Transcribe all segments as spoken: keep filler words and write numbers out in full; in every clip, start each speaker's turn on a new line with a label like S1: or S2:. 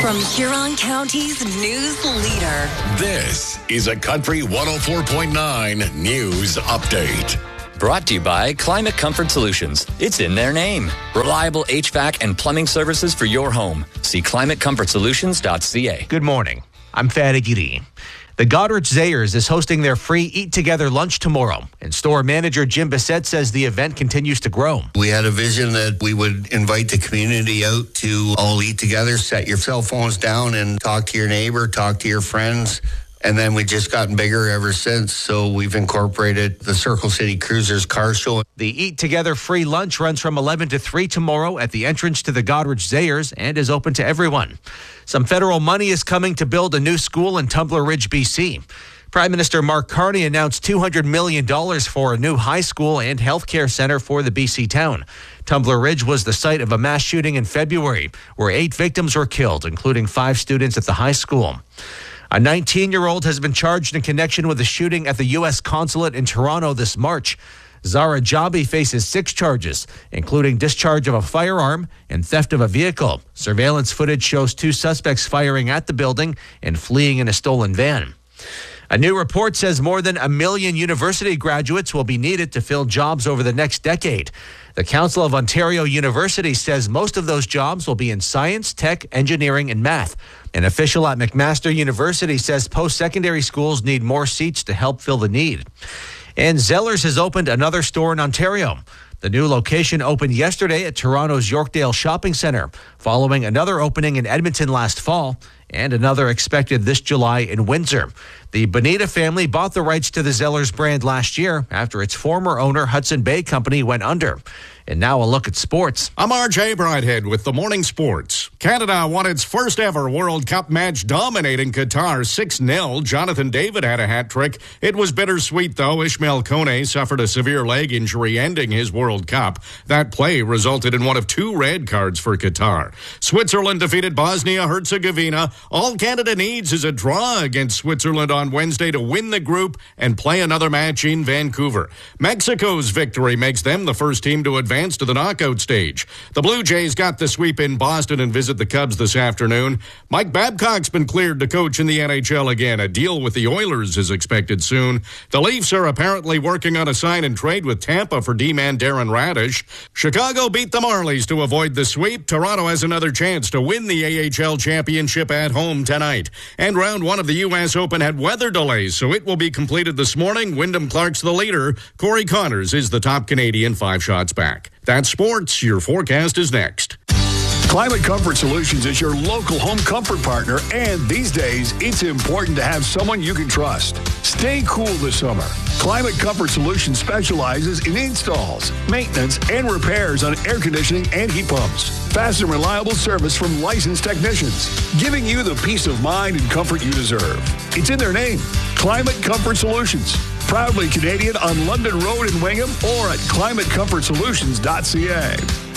S1: From Huron County's news leader.
S2: This is a Country one oh four point nine News Update.
S3: Brought to you by Climate Comfort Solutions. It's in their name. Reliable H V A C and plumbing services for your home. See climate comfort solutions dot c a.
S4: Good morning. I'm Fatih Giri. The Goderich Zayers is hosting their free Eat Together lunch tomorrow, and store manager Jim Bissett says the event continues to grow.
S5: We had a vision that we would invite the community out to all eat together, set your cell phones down and talk to your neighbor, talk to your friends. And then we just gotten bigger ever since, so we've incorporated the Circle City Cruisers car show.
S4: The Eat Together free lunch runs from eleven to three tomorrow at the entrance to the Goderich Zayers and is open to everyone. Some federal money is coming to build a new school in Tumbler Ridge, B C. Prime Minister Mark Carney announced two hundred million dollars for a new high school and healthcare center for the B C town. Tumbler Ridge was the site of a mass shooting in February, where eight victims were killed, including five students at the high school. A nineteen-year-old has been charged in connection with the shooting at the U S consulate in Toronto this March. Zara Jabi faces six charges, including discharge of a firearm and theft of a vehicle. Surveillance footage shows two suspects firing at the building and fleeing in a stolen van. A new report says more than a million university graduates will be needed to fill jobs over the next decade. The Council of Ontario University says most of those jobs will be in science, tech, engineering, and math. An official at McMaster University says post-secondary schools need more seats to help fill the need. And Zellers has opened another store in Ontario. The new location opened yesterday at Toronto's Yorkdale Shopping Centre, following another opening in Edmonton last fall and another expected this July in Windsor. The Bonita family bought the rights to the Zellers brand last year after its former owner, Hudson Bay Company, went under. And now a look at sports.
S6: I'm R J Brighthead with the Morning Sports. Canada won its first ever World Cup match, dominating Qatar six nil. Jonathan David had a hat trick. It was bittersweet, though. Ishmael Kone suffered a severe leg injury, ending his World Cup. That play resulted in one of two red cards for Qatar. Switzerland defeated Bosnia-Herzegovina. All Canada needs is a draw against Switzerland on Wednesday to win the group and play another match in Vancouver. Mexico's victory makes them the first team to advance to the knockout stage. The Blue Jays got the sweep in Boston and visit the Cubs this afternoon. Mike Babcock's been cleared to coach in the N H L again. A deal with the Oilers is expected soon. The Leafs are apparently working on a sign and trade with Tampa for D-man Darren Radish. Chicago beat the Marlies to avoid the sweep. Toronto has another chance to win the A H L championship at home tonight. And round one of the U S Open had weather delays, so it will be completed this morning. Wyndham Clark's the leader. Corey Connors is the top Canadian, five shots back. That's sports. Your forecast is next.
S7: Climate Comfort Solutions is your local home comfort partner, and these days, it's important to have someone you can trust. Stay cool this summer. Climate Comfort Solutions specializes in installs, maintenance, and repairs on air conditioning and heat pumps. Fast and reliable service from licensed technicians, giving you the peace of mind and comfort you deserve. It's in their name, Climate Comfort Solutions. Proudly Canadian on London Road in Wingham or at climate comfort solutions dot c a.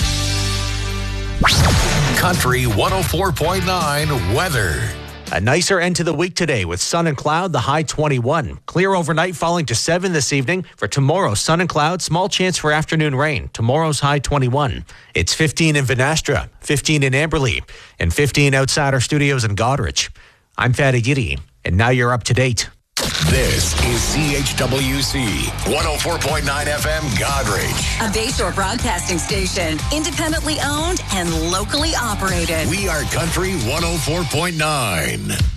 S2: Country one oh four point nine weather.
S4: A nicer end to the week today with sun and cloud, the high twenty-one. Clear overnight, falling to seven this evening. For tomorrow, sun and cloud, small chance for afternoon rain. Tomorrow's high twenty-one. It's fifteen in Vanastra, fifteen in Amberley, and fifteen outside our studios in Goderich. I'm Fatih Giri, and now you're up to date.
S2: This is C H W C one oh four point nine F M Goderich.
S1: A Bayshore broadcasting station, independently owned and locally operated.
S2: We are Country one oh four point nine.